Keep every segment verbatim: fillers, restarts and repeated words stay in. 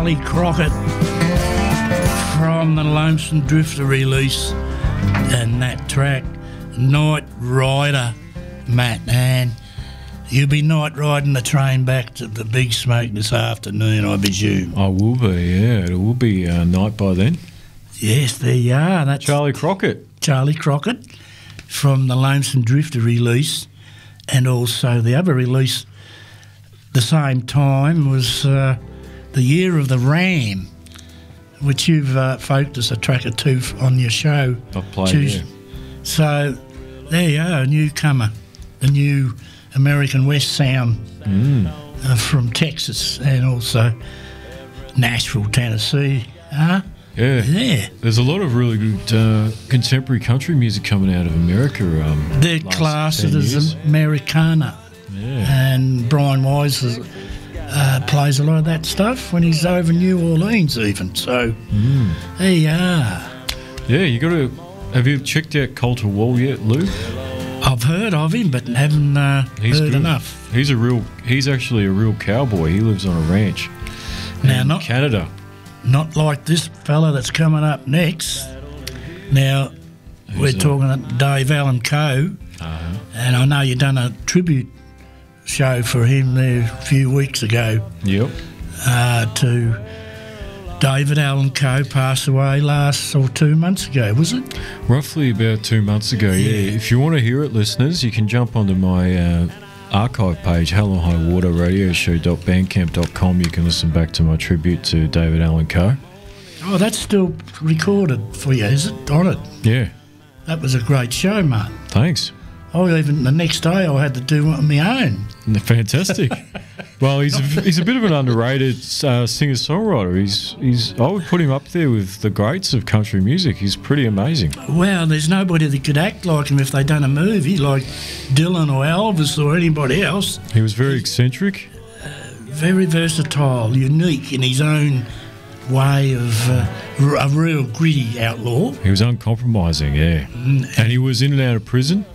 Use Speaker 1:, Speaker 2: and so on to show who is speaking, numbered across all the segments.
Speaker 1: Charlie Crockett from the Lonesome Drifter release, and that track, Night Rider, Matt. And you'll be night riding the train back to the Big Smoke this afternoon, I presume.
Speaker 2: I will be, yeah. It will be uh, night by then.
Speaker 1: Yes, there you are. That's
Speaker 2: Charlie Crockett.
Speaker 1: Charlie Crockett from the Lonesome Drifter release, and also the other release the same time was uh, the Year of the Ram, which you've uh, focused a track or two on your show.
Speaker 2: I've played,
Speaker 1: Tuesday.
Speaker 2: yeah.
Speaker 1: So there you are, a newcomer, the new American West sound
Speaker 2: Mm.
Speaker 1: uh, from Texas and also Nashville, Tennessee. Huh?
Speaker 2: Yeah.
Speaker 1: Yeah.
Speaker 2: There's a lot of really good uh, contemporary country music coming out of America. Um,
Speaker 1: They're
Speaker 2: last
Speaker 1: classed
Speaker 2: ten
Speaker 1: as
Speaker 2: years.
Speaker 1: Americana.
Speaker 2: Yeah.
Speaker 1: And Brian Wise is, uh, plays a lot of that stuff when he's over New Orleans even. So
Speaker 2: Mm.
Speaker 1: there you are.
Speaker 2: Yeah, you got to. Have you checked out Coulter Wall yet, Lou?
Speaker 1: I've heard of him, but haven't uh,
Speaker 2: He's
Speaker 1: heard
Speaker 2: good.
Speaker 1: enough.
Speaker 2: He's a real. He's actually a real cowboy. He lives on a ranch
Speaker 1: Now,
Speaker 2: in
Speaker 1: not
Speaker 2: Canada.
Speaker 1: not like this fella that's coming up next. Now,
Speaker 2: Who's
Speaker 1: we're
Speaker 2: that?
Speaker 1: talking to Dave Allen Coe,
Speaker 2: Uh-huh.
Speaker 1: and I know you done a tribute show for him there a few weeks ago
Speaker 2: Yep.
Speaker 1: uh, to David Allen Coe, passed away last or two months ago, was it?
Speaker 2: Roughly about two months ago. Yeah.
Speaker 1: Yeah.
Speaker 2: If you want to hear it, listeners, you can jump onto my uh, archive page, Hell or High Water Radio Show dot bandcamp dot com. You can listen back to my tribute to David Allen Coe.
Speaker 1: Oh, that's still recorded for you, is it? On it.
Speaker 2: Yeah.
Speaker 1: That was a great show, mate.
Speaker 2: Thanks.
Speaker 1: Oh, even the next day I had to do it on my own.
Speaker 2: Fantastic. Well, he's a, he's a bit of an underrated uh, singer-songwriter. He's he's I would put him up there with the greats of country music. He's pretty amazing.
Speaker 1: Well, there's nobody that could act like him if they'd done a movie like Dylan or Elvis or anybody else.
Speaker 2: He was very eccentric.
Speaker 1: Very versatile, unique in his own way of uh, r- a real gritty outlaw.
Speaker 2: He was uncompromising, yeah. And he was in and out of prison.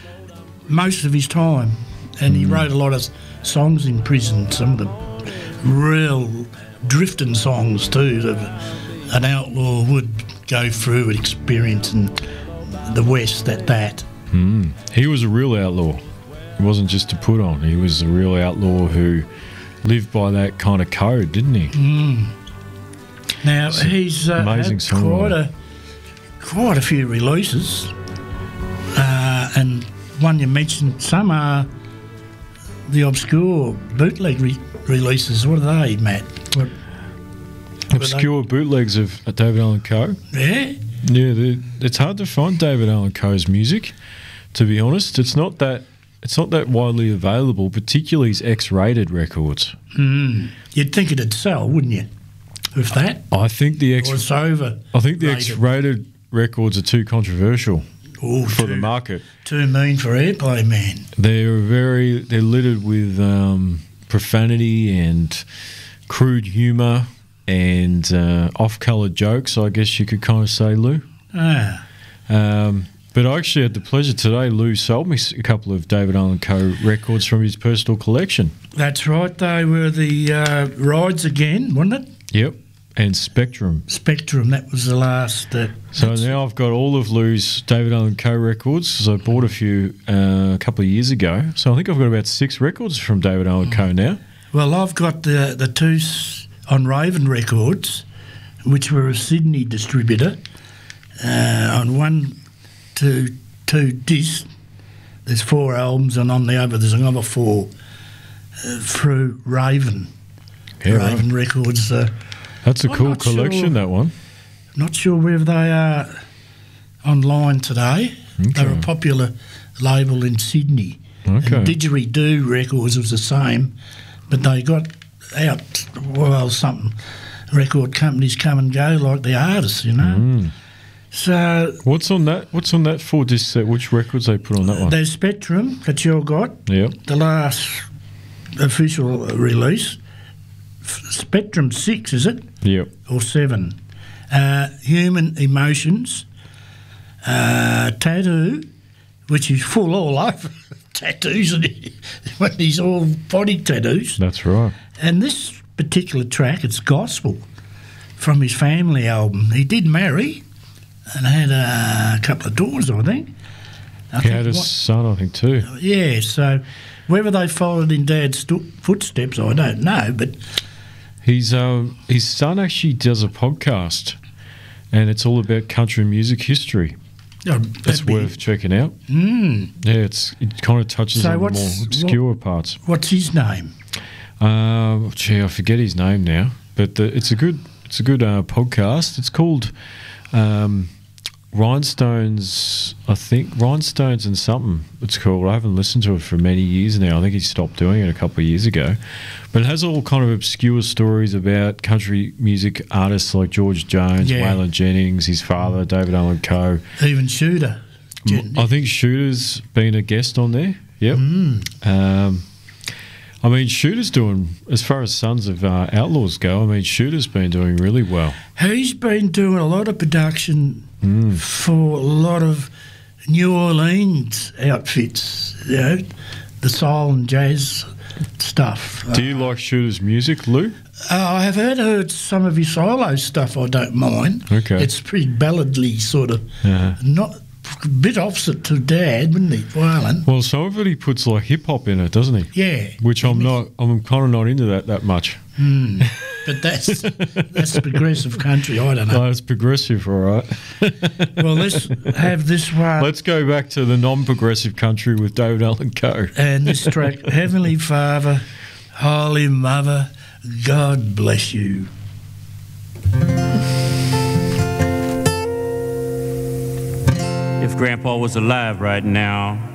Speaker 1: Most of his time. And he wrote a lot of songs in prison, some of the real drifting songs too that an outlaw would go through and experience in the West at that.
Speaker 2: Mm. He was a real outlaw. He wasn't just to put on. He was a real outlaw who lived by that kind of code, didn't he?
Speaker 1: Mm. Now, he's uh,
Speaker 2: amazing
Speaker 1: had quite
Speaker 2: songwriter.
Speaker 1: a, quite a few releases. Uh, and one you mentioned, some are the obscure bootleg re- releases. What are they, Matt? What, what
Speaker 2: Obscure bootlegs of uh, David Allen Coe.
Speaker 1: Yeah?
Speaker 2: Yeah, the- it's hard to find David Allen Coe's music, to be honest. It's not that it's not that widely available, particularly his X-rated records.
Speaker 1: Mm. You'd think it'd sell, wouldn't you? With that?
Speaker 2: I think the X
Speaker 1: Or it's over.
Speaker 2: I think the
Speaker 1: rated.
Speaker 2: X-rated records are too controversial
Speaker 1: Oh,
Speaker 2: for
Speaker 1: too,
Speaker 2: the market.
Speaker 1: too mean for airplay, man.
Speaker 2: They're very they're littered with um, profanity and crude humour and uh, off-coloured jokes, I guess you could kind of say, Lou.
Speaker 1: Ah.
Speaker 2: Um, but I actually had the pleasure today. Lou sold me a couple of David Allen Coe records from his personal collection.
Speaker 1: That's right. They were the uh, Rides again, wasn't it?
Speaker 2: Yep, and Spectrum.
Speaker 1: Spectrum, that was the last. Uh,
Speaker 2: So
Speaker 1: that's-
Speaker 2: now I've got all of Lou's David Allen Coe records, because I bought a few uh, a couple of years ago. So I think I've got about six records from David Allen Coe now.
Speaker 1: Well, I've got the the two s- on Raven Records, which were a Sydney distributor. Uh, on one, two, two discs, there's four albums, and on the other there's another four uh, through Raven.
Speaker 2: Yeah,
Speaker 1: Raven Records. Uh,
Speaker 2: That's a
Speaker 1: I'm
Speaker 2: cool
Speaker 1: not
Speaker 2: collection,
Speaker 1: sure.
Speaker 2: that one.
Speaker 1: not sure whether they are online today. They're a
Speaker 2: Okay.
Speaker 1: popular label in Sydney.
Speaker 2: Okay.
Speaker 1: And Didgeridoo Records was the same, but they got out, well, some record companies come and go like the artists, you know.
Speaker 2: Mm.
Speaker 1: So
Speaker 2: What's on that? What's on that four disc set? Which records they put on that one?
Speaker 1: there's Spectrum that you got,
Speaker 2: Yep.
Speaker 1: the last official release. F- Spectrum six, is it?
Speaker 2: Yep.
Speaker 1: Or seven? Uh, Human Emotions, uh, Tattoo, which is full all over tattoos, and when he's all body tattoos.
Speaker 2: That's right.
Speaker 1: And this particular track, it's gospel from his family album. He did marry and had a couple of daughters, I think. I
Speaker 2: he had a son, I think, too.
Speaker 1: Yeah, so whether they followed in Dad's stu- footsteps, I don't know, but...
Speaker 2: He's, um, his son actually does a podcast, and it's all about country music history.
Speaker 1: Oh,
Speaker 2: it's
Speaker 1: be,
Speaker 2: worth checking out.
Speaker 1: Mm.
Speaker 2: Yeah, it's it kind of touches
Speaker 1: so
Speaker 2: on the more obscure
Speaker 1: what,
Speaker 2: parts.
Speaker 1: What's his name?
Speaker 2: Uh, gee, I forget his name now, but the, it's a good it's a good uh, podcast. It's called um, Rhinestones, I think Rhinestones and something. It's called. I haven't listened to it for many years now. I think he stopped doing it a couple of years ago. But it has all kind of obscure stories about country music artists like George Jones,
Speaker 1: yeah.
Speaker 2: Waylon Jennings, his father, David Allen Coe.
Speaker 1: Even Shooter.
Speaker 2: Gen- I think Shooter's been a guest on there. Yep.
Speaker 1: Mm.
Speaker 2: Um, I mean, Shooter's doing, as far as Sons of uh, Outlaws go, I mean, Shooter's been doing really well.
Speaker 1: He's been doing a lot of production
Speaker 2: mm.
Speaker 1: for a lot of New Orleans outfits, you know, the soul and jazz stuff.
Speaker 2: Do you uh, like Shooter's music, Lou?
Speaker 1: Uh, I have heard, heard some of his solo stuff. I don't mind.
Speaker 2: Okay.
Speaker 1: It's pretty balladly, sort of.
Speaker 2: Uh-huh.
Speaker 1: Not a bit opposite to Dad, wouldn't he, Waylon?
Speaker 2: Well, some of it he puts like hip hop in it, doesn't he?
Speaker 1: Yeah.
Speaker 2: Which I'm not. I'm kind of not into that that much.
Speaker 1: Mm. But that's that's progressive country. I don't know.
Speaker 2: Oh, it's progressive, all right.
Speaker 1: Well, let's have this one.
Speaker 2: Let's go back to the non-progressive country with David Allen Coe.
Speaker 1: And this track, Heavenly Father, Holy Mother, God bless you.
Speaker 3: If Grandpa was alive right now,